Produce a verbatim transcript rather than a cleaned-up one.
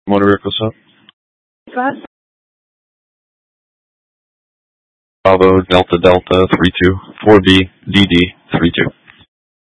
Motor Rick, what's up? Fast. Bravo Delta Delta three two four B D D three two.